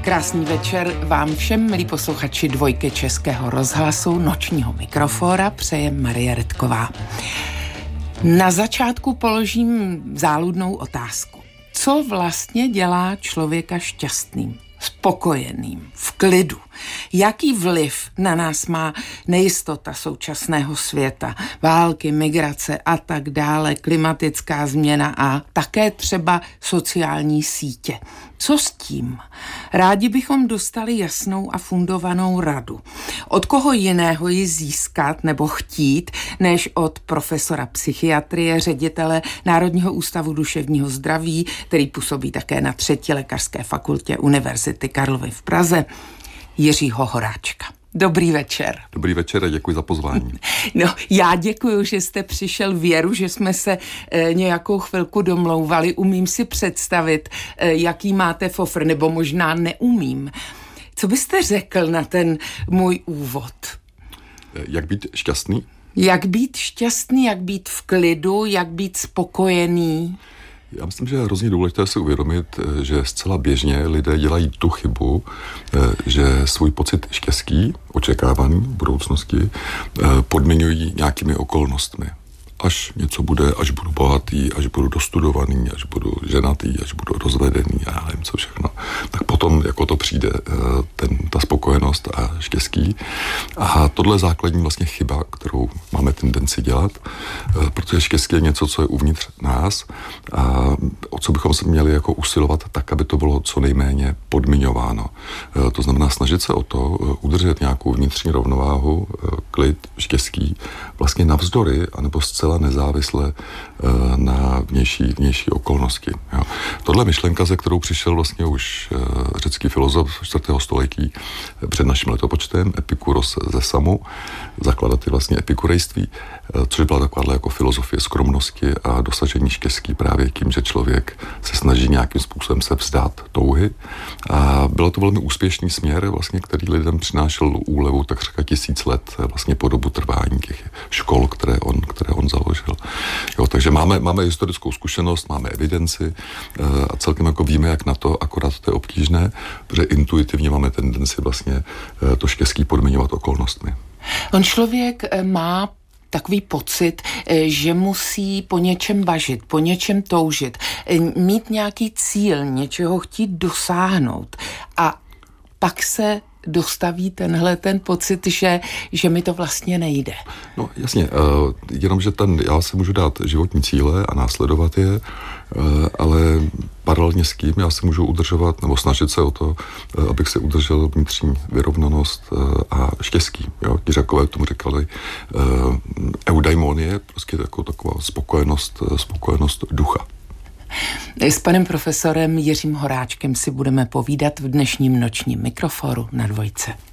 Krásný večer vám všem, milí posluchači Dvojky Českého rozhlasu, nočního mikrofóra přeje Marie Redková. Na začátku položím záludnou otázku. Co vlastně dělá člověka šťastným, spokojeným, v klidu? Jaký vliv na nás má nejistota současného světa, války, migrace a tak dále, klimatická změna a také třeba sociální sítě? Co s tím? Rádi bychom dostali jasnou a fundovanou radu. Od koho jiného ji získat nebo chtít, než od profesora psychiatrie, ředitele Národního ústavu duševního zdraví, který působí také na 3. lékařské fakultě Univerzity Karlovy v Praze, Jiřího Horáčka. Dobrý večer. Dobrý večer a děkuji za pozvání. No, já děkuji, že jste přišel, věru, že jsme se nějakou chvilku domlouvali. Umím si představit, jaký máte fofr, nebo možná neumím. Co byste řekl na ten můj úvod? Jak být šťastný? Jak být šťastný, jak být v klidu, jak být spokojený? Já myslím, že je hrozně důležité si uvědomit, že zcela běžně lidé dělají tu chybu, že svůj pocit štěstí, očekávaný v budoucnosti, podmiňují nějakými okolnostmi. Až něco bude, až budu bohatý, až budu dostudovaný, až budu ženatý, až budu rozvedený a já nevím co všechno. Tak potom jako to přijde ta spokojenost a štěstí. A tohle je základní vlastně chyba, kterou máme tendenci dělat, protože štěstí je něco, co je uvnitř nás a o co bychom se měli jako usilovat tak, aby to bylo co nejméně podmiňováno. To znamená snažit se o to udržet nějakou vnitřní rovnováhu, klid, štěstí, vlastně navzdory, anebo zcela nezávisle na vnější okolnosti. Jo. Tohle myšlenka, ze kterou přišel vlastně už řecký filozof 4. století před naším letopočtem, Epikuros ze Samu, zakladatel vlastně epikurejství, což byla taková jako filozofie skromnosti a dosažení štěstí právě tím, že člověk se snaží nějakým způsobem se vzdát touhy. A byl to velmi úspěšný směr, vlastně, který lidem přinášel úlevu takřka 1000 let vlastně po dobu trvání těch škol, které on založil. Jo, takže máme historickou zkušenost, máme evidenci a celkem jako víme, jak na to, akorát to je obtížné, protože intuitivně máme tendenci vlastně to štěstí podmiňovat okolnostmi. On člověk má takový pocit, že musí po něčem bažit, po něčem toužit, mít nějaký cíl, něčeho chtít dosáhnout a pak se dostaví ten pocit, že mi to vlastně nejde. No jasně, jenomže já si můžu dát životní cíle a následovat je, ale paralelně s tím já si můžu udržovat nebo snažit se o to, abych si udržel vnitřní vyrovnanost a štěstí. Jo? Ti Řekové tomu říkali eudaimonie, prostě taková spokojenost ducha. S panem profesorem Jiřím Horáčkem si budeme povídat v dnešním nočním mikrofonu na Dvojce.